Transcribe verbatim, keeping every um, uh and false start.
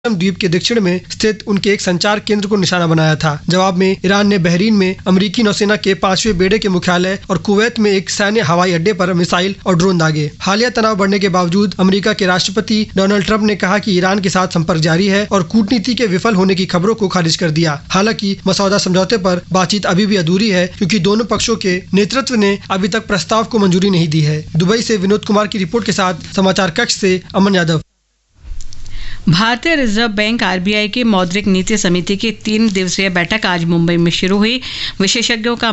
द्वीप के दक्षिण में स्थित उनके एक संचार केंद्र को निशाना बनाया था। जवाब में ईरान ने बहरीन में अमेरिकी नौसेना के पांचवें बेड़े के मुख्यालय और कुवैत में एक सैन्य हवाई अड्डे पर मिसाइल और ड्रोन दागे। हालिया तनाव बढ़ने के बावजूद अमेरिका के राष्ट्रपति डोनाल्ड ट्रंप ने कहा कि ईरान के साथ संपर्क जारी है और कूटनीति के विफल होने की खबरों को खारिज कर दिया। हालांकि मसौदा समझौते पर बातचीत अभी भी अधूरी है क्योंकि दोनों पक्षों के नेतृत्व ने अभी तक प्रस्ताव को मंजूरी नहीं दी है। दुबई से विनोद कुमार की रिपोर्ट के साथ समाचार कक्ष से अमन यादव। भारतीय रिजर्व बैंक आरबीआई की मौद्रिक नीति समिति की तीन दिवसीय बैठक आज मुंबई में शुरू हुई। विशेषज्ञों का